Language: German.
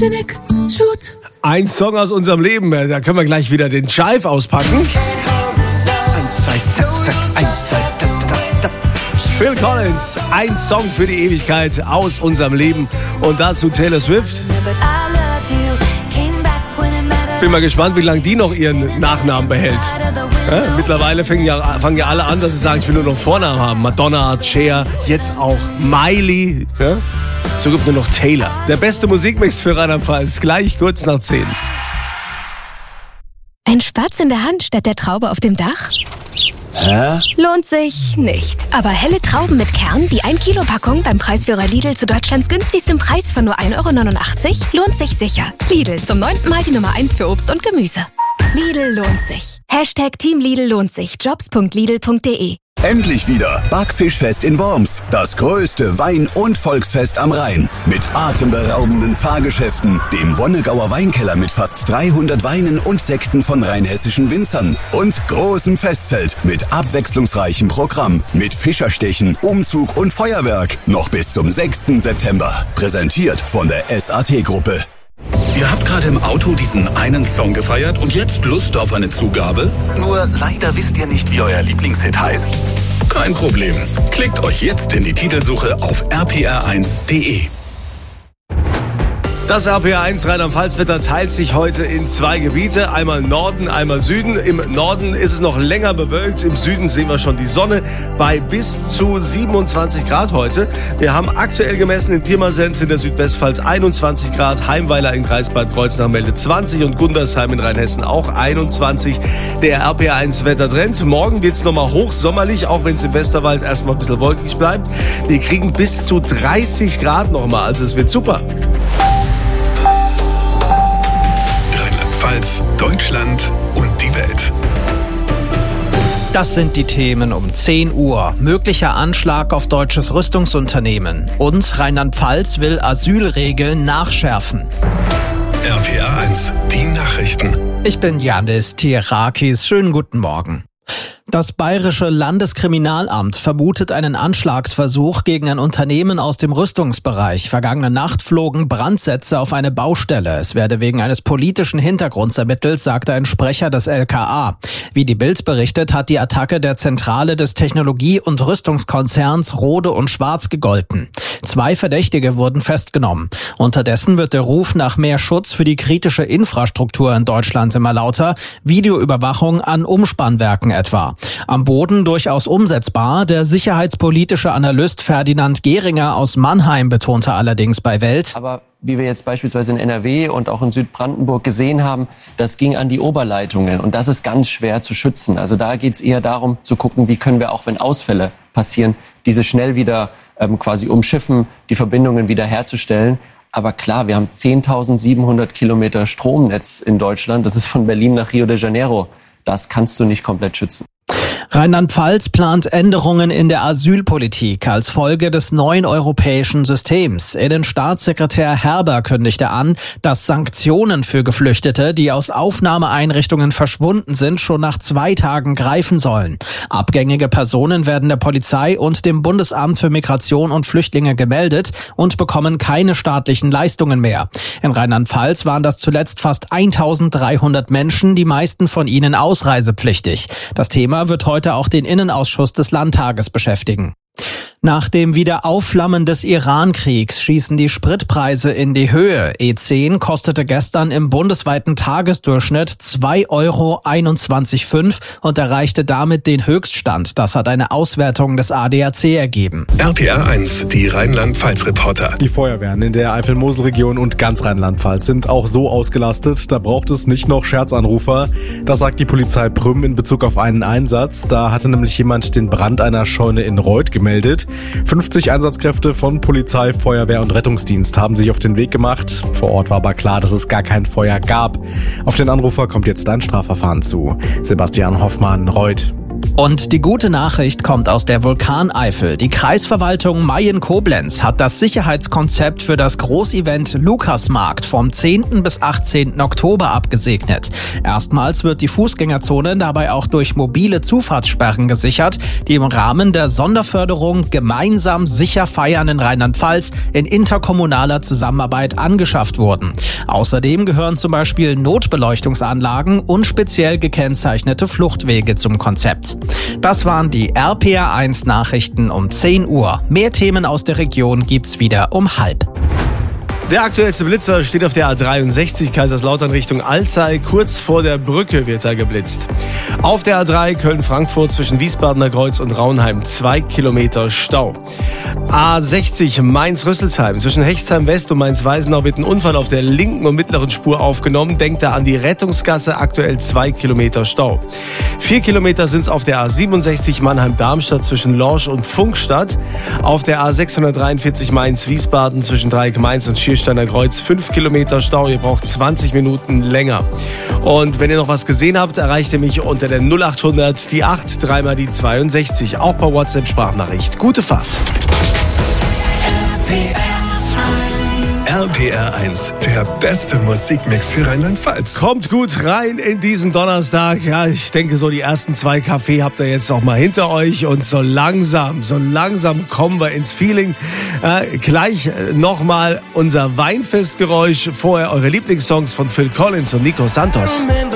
Janik, shoot. Ein Song aus unserem Leben, da können wir gleich wieder den Jive auspacken. 1, 2, zack, zack, 1, 2, zack, zack, zack. Phil Collins, ein Song für die Ewigkeit aus unserem Leben. Und dazu Taylor Swift. Bin mal gespannt, wie lange die noch ihren Nachnamen behält. Ja, mittlerweile fangen ja alle an, dass sie sagen, ich will nur noch Vornamen haben. Madonna, Cher, jetzt auch Miley. Ja? So gibt nur noch Taylor. Der beste Musikmix für Rheinland-Pfalz. Gleich kurz nach 10. Ein Spatz in der Hand statt der Traube auf dem Dach? Hä? Lohnt sich nicht. Aber helle Trauben mit Kern, die 1 Kilo Packung beim Preisführer Lidl zu Deutschlands günstigstem Preis von nur 1,89 € lohnt sich sicher. Lidl, zum 9. Mal die Nummer 1 für Obst und Gemüse. Lidl lohnt sich. Team Lidl lohnt sich. Jobs.lidl.de. Endlich wieder Backfischfest in Worms. Das größte Wein- und Volksfest am Rhein. Mit atemberaubenden Fahrgeschäften, dem Wonnegauer Weinkeller mit fast 300 Weinen und Sekten von rheinhessischen Winzern und großem Festzelt mit abwechslungsreichem Programm, mit Fischerstechen, Umzug und Feuerwerk. Noch bis zum 6. September. Präsentiert von der SAT-Gruppe. Ihr habt gerade im Auto diesen einen Song gefeiert und jetzt Lust auf eine Zugabe? Nur leider wisst ihr nicht, wie euer Lieblingshit heißt. Kein Problem. Klickt euch jetzt in die Titelsuche auf rpr1.de. Das RPR1 Rheinland-Pfalz-Wetter teilt sich heute in 2 Gebiete. Einmal Norden, einmal Süden. Im Norden ist es noch länger bewölkt. Im Süden sehen wir schon die Sonne bei bis zu 27 Grad heute. Wir haben aktuell gemessen in Pirmasens in der Südwestpfalz 21 Grad. Heimweiler im Kreis Bad Kreuznach meldet 20 und Gundersheim in Rheinhessen auch 21. Der RPR1 Wettertrend. Morgen wird es nochmal hochsommerlich, auch wenn es im Westerwald erstmal ein bisschen wolkig bleibt. Wir kriegen bis zu 30 Grad nochmal. Also es wird super. Deutschland und die Welt. Das sind die Themen um 10 Uhr. Möglicher Anschlag auf deutsches Rüstungsunternehmen. Und Rheinland-Pfalz will Asylregeln nachschärfen. RPR1, die Nachrichten. Ich bin Yannis Tierakis. Schönen guten Morgen. Das Bayerische Landeskriminalamt vermutet einen Anschlagsversuch gegen ein Unternehmen aus dem Rüstungsbereich. Vergangene Nacht flogen Brandsätze auf eine Baustelle. Es werde wegen eines politischen Hintergrunds ermittelt, sagte ein Sprecher des LKA. Wie die Bild berichtet, hat die Attacke der Zentrale des Technologie- und Rüstungskonzerns Rode und Schwarz gegolten. 2 Verdächtige wurden festgenommen. Unterdessen wird der Ruf nach mehr Schutz für die kritische Infrastruktur in Deutschland immer lauter. Videoüberwachung an Umspannwerken etwa. Am Boden durchaus umsetzbar. Der sicherheitspolitische Analyst Ferdinand Gehringer aus Mannheim betonte allerdings bei Welt: Aber wie wir jetzt beispielsweise in NRW und auch in Südbrandenburg gesehen haben, das ging an die Oberleitungen und das ist ganz schwer zu schützen. Also da geht es eher darum zu gucken, wie können wir auch, wenn Ausfälle passieren, diese schnell wieder quasi umschiffen, die Verbindungen wieder herzustellen. Aber klar, wir haben 10.700 Kilometer Stromnetz in Deutschland. Das ist von Berlin nach Rio de Janeiro. Das kannst du nicht komplett schützen. Rheinland-Pfalz plant Änderungen in der Asylpolitik als Folge des neuen europäischen Systems. Innenstaatssekretär Herber kündigte an, dass Sanktionen für Geflüchtete, die aus Aufnahmeeinrichtungen verschwunden sind, schon nach 2 Tagen greifen sollen. Abgängige Personen werden der Polizei und dem Bundesamt für Migration und Flüchtlinge gemeldet und bekommen keine staatlichen Leistungen mehr. In Rheinland-Pfalz waren das zuletzt fast 1.300 Menschen, die meisten von ihnen ausreisepflichtig. Das Thema wird heute auch den Innenausschuss des Landtages beschäftigen. Nach dem Wiederaufflammen des Iran-Kriegs schießen die Spritpreise in die Höhe. E10 kostete gestern im bundesweiten Tagesdurchschnitt 2,215 € und erreichte damit den Höchststand. Das hat eine Auswertung des ADAC ergeben. RPR1, die Rheinland-Pfalz-Reporter. Die Feuerwehren in der Eifel-Mosel-Region und ganz Rheinland-Pfalz sind auch so ausgelastet, da braucht es nicht noch Scherzanrufer. Das sagt die Polizei Prüm in Bezug auf einen Einsatz. Da hatte nämlich jemand den Brand einer Scheune in Reuth gemeldet. 50 Einsatzkräfte von Polizei, Feuerwehr und Rettungsdienst haben sich auf den Weg gemacht. Vor Ort war aber klar, dass es gar kein Feuer gab. Auf den Anrufer kommt jetzt ein Strafverfahren zu. Sebastian Hoffmann, Reuth. Und die gute Nachricht kommt aus der Vulkaneifel. Die Kreisverwaltung Mayen-Koblenz hat das Sicherheitskonzept für das Großevent Lukasmarkt vom 10. bis 18. Oktober abgesegnet. Erstmals wird die Fußgängerzone dabei auch durch mobile Zufahrtssperren gesichert, die im Rahmen der Sonderförderung Gemeinsam sicher feiern in Rheinland-Pfalz in interkommunaler Zusammenarbeit angeschafft wurden. Außerdem gehören zum Beispiel Notbeleuchtungsanlagen und speziell gekennzeichnete Fluchtwege zum Konzept. Das waren die RPR1 Nachrichten um 10 Uhr. Mehr Themen aus der Region gibt's wieder um 12:30. Der aktuellste Blitzer steht auf der A63 Kaiserslautern Richtung Alzey. Kurz vor der Brücke wird da geblitzt. Auf der A3 Köln-Frankfurt zwischen Wiesbadener Kreuz und Raunheim 2 Kilometer Stau. A60 Mainz-Rüsselsheim zwischen Hechtsheim West und Mainz-Weisenau wird ein Unfall auf der linken und mittleren Spur aufgenommen. Denkt da an die Rettungsgasse, aktuell 2 Kilometer Stau. 4 Kilometer sind es auf der A67 Mannheim-Darmstadt zwischen Lorsch und Funkstadt. Auf der A643 Mainz-Wiesbaden zwischen Dreieck-Mainz und Schiersteiner Kreuz 5 Kilometer Stau. Ihr braucht 20 Minuten länger. Und wenn ihr noch was gesehen habt, erreicht ihr mich unter der 0800 die 8 dreimal die 62. Auch per WhatsApp-Sprachnachricht. Gute Fahrt. RPR1, der beste Musikmix für Rheinland-Pfalz. Kommt gut rein in diesen Donnerstag. Ja, ich denke, so die ersten 2 Kaffee habt ihr jetzt auch mal hinter euch. Und so langsam kommen wir ins Feeling. Gleich nochmal unser Weinfestgeräusch. Vorher eure Lieblingssongs von Phil Collins und Nico Santos.